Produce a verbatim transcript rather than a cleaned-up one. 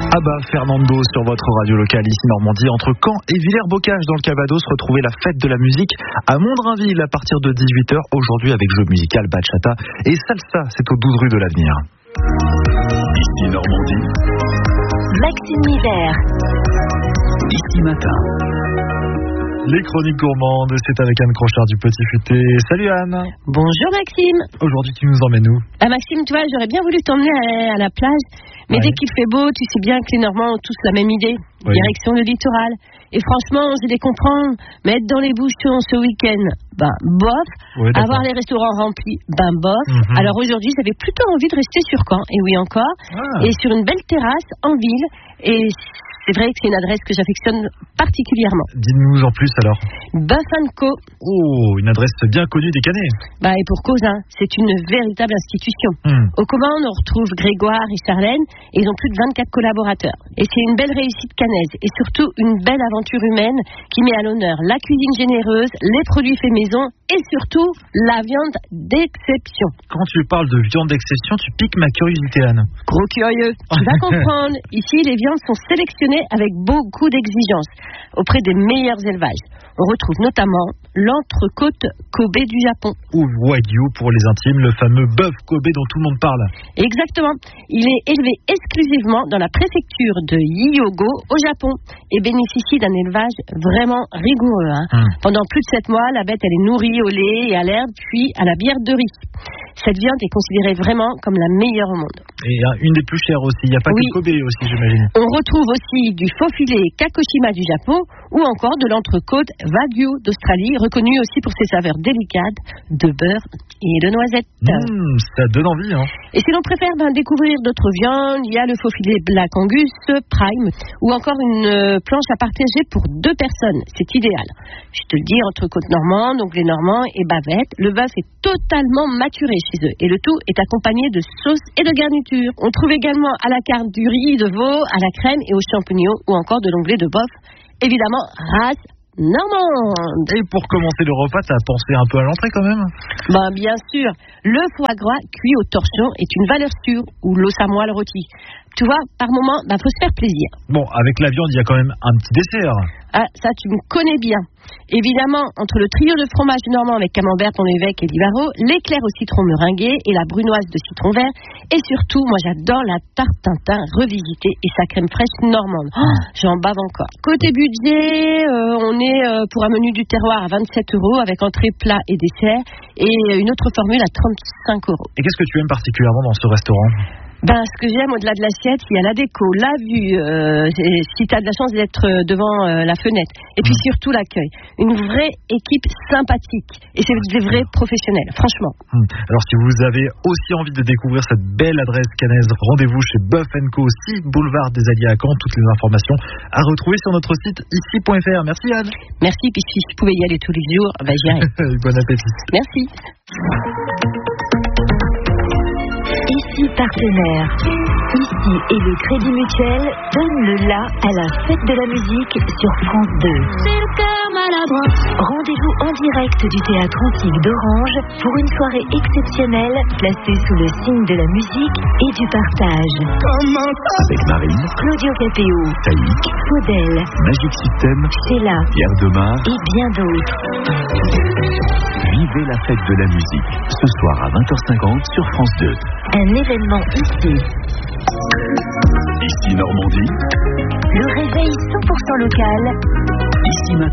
Abba Fernando sur votre radio locale ici Normandie, entre Caen et Villers-Bocage dans le Calvados. Retrouvez la fête de la musique à Mondrinville à partir de dix-huit heures aujourd'hui avec jeu musical, bachata et salsa. C'est aux douze rue de l'Avenir. Ici Normandie. Maxime Hiver. Ici Matin. Les chroniques gourmandes, c'est avec Anne Crochard du Petit Futé. Salut Anne. Bonjour Maxime. Aujourd'hui tu nous emmènes où? Ah Maxime, tu vois, j'aurais bien voulu t'emmener à, à la plage, mais ouais. Dès qu'il fait beau, tu sais bien que les Normands ont tous la même idée. Oui. Direction le littoral. Et franchement, je les comprends, mais être dans les bouchons ce week-end, ben bof. Oui, avoir les restaurants remplis, ben bof. Mm-hmm. Alors aujourd'hui, j'avais plutôt envie de rester sur Caen, et oui encore, ah. et sur une belle terrasse en ville. Et c'est vrai que c'est une adresse que j'affectionne particulièrement. Dis-nous en plus alors. Buff and Co. Oh, une adresse bien connue des Canets. Bah et pour cause, hein, c'est une véritable institution. Mm. Aux commandes, on retrouve Grégoire et Charlène, et ils ont plus de vingt-quatre collaborateurs. Et c'est une belle réussite canaise, et surtout une belle aventure humaine qui met à l'honneur la cuisine généreuse, les produits faits maison, et surtout la viande d'exception. Quand tu parles de viande d'exception, tu piques ma curiosité, Anne. Gros curieux. Tu vas comprendre. Ici, les viandes sont sélectionnées avec beaucoup d'exigences auprès des meilleurs élevages. On retrouve notamment l'entrecôte Kobe du Japon. Ou Wagyu pour les intimes, le fameux bœuf Kobe dont tout le monde parle. Exactement. Il est élevé exclusivement dans la préfecture de Hyogo au Japon et bénéficie d'un élevage vraiment rigoureux. Hein. Hum. Pendant plus de sept mois, la bête elle est nourrie au lait et à l'herbe, puis à la bière de riz. Cette viande est considérée vraiment comme la meilleure au monde. Et une des plus chères aussi, il n'y a pas oui. que Kobe aussi, j'imagine. On retrouve aussi du faux filet Kagoshima du Japon ou encore de l'entrecôte Wagyu d'Australie, reconnue aussi pour ses saveurs délicates de beurre et de noisettes. Mmh, ça donne envie, hein. Et si l'on préfère ben, découvrir d'autres viandes, il y a le faux filet Black Angus Prime ou encore une planche à partager pour deux personnes. C'est idéal. Je te le dis, entrecôte normande, donc les Normands et bavette. Le bœuf est totalement maturé chez eux et le tout est accompagné de sauce et de garniture. On trouve également à la carte du riz de veau, à la crème et aux champignons ou encore de l'onglet de bœuf. Évidemment, race normande. Et pour commencer le repas, t'as pensé un peu à l'entrée quand même? Ben bien sûr, le foie gras cuit au torchon est une valeur sûre, ou l'os à moelle rôti. Tu vois, par moment, ben faut se faire plaisir. Bon, avec la viande, il y a quand même un petit dessert. Ah, ça tu me connais bien. Évidemment, entre le trio de fromage normand avec camembert, pont l'évêque et Livaro, l'éclair au citron meringué et la brunoise de citron vert, et surtout, moi j'adore la tarte Tintin revisitée et sa crème fraîche normande. Oh, j'en bave encore. Côté budget, euh, on est euh, pour un menu du terroir à vingt-sept euros avec entrée, plat et dessert, et une autre formule à trente-cinq euros. Et qu'est-ce que tu aimes particulièrement dans ce restaurant? Ben, ce que j'aime au-delà de l'assiette, il y a la déco, la vue, euh, si tu as de la chance d'être devant euh, la fenêtre, et puis mmh. surtout l'accueil. Une vraie équipe sympathique, et c'est des vrais professionnels, franchement. Mmh. Alors si vous avez aussi envie de découvrir cette belle adresse canaise, rendez-vous chez Buff and Co, six boulevard des Alliés à Caen. Toutes les informations à retrouver sur notre site ici point f r. Merci Anne. Merci, puis si je pouvais y aller tous les jours, ben j'irais. Bon appétit. Merci. Ici partenaire. Ici et le Crédit Mutuel donne le la à la fête de la musique sur France deux. C'est le cœur maladroit. Rendez-vous en direct du théâtre antique d'Orange pour une soirée exceptionnelle placée sous le signe de la musique et du partage. Avec Marine, Claudio Capéo, Taïk, Faudel, Magic System, Sheila, Pierre Demar et bien d'autres. Vivez la fête de la musique ce soir à vingt heures cinquante sur France deux. Un événement ici. Ici Normandie. Le réveil cent pour cent local. Ici